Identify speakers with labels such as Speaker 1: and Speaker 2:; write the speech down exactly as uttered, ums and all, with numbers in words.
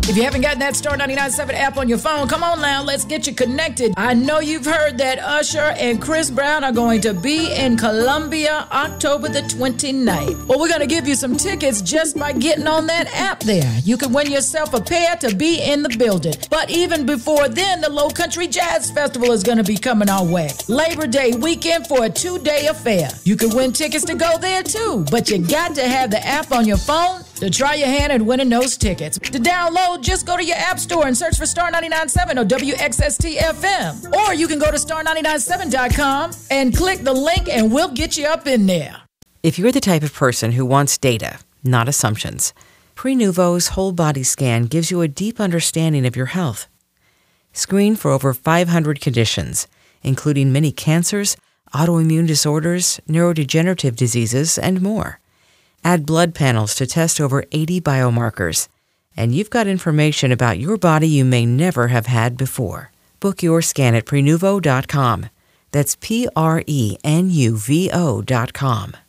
Speaker 1: If you haven't gotten that Star ninety-nine point seven app on your phone, come on now, let's get you connected. I know you've heard that Usher and Chris Brown are going to be in Columbia October the twenty-ninth. Well, we're going to give you some tickets just by getting on that app there. You can win yourself a pair to be in the building. But even before then, the Low Country Jazz Festival is going to be coming our way. Labor Day weekend for a two-day affair. You can win tickets to go there too, but you got to have the app on your phone to try your hand at winning those tickets. To download, just go to your app store and search for Star ninety-nine point seven or W X S T F M. Or you can go to star ninety-nine point seven dot com and click the link and we'll get you up in there.
Speaker 2: If you're the type of person who wants data, not assumptions, Prenuvo's whole body scan gives you a deep understanding of your health. Screen for over five hundred conditions, including many cancers, autoimmune disorders, neurodegenerative diseases, and more. Add blood panels to test over eighty biomarkers, and you've got information about your body you may never have had before. Book your scan at Prenuvo dot com. That's P R E N U V O dot com.